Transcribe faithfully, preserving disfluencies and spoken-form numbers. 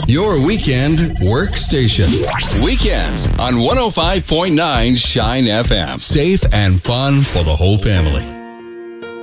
your weekend workstation. Weekends on one oh five point nine Shine F M. Safe and fun for the whole family.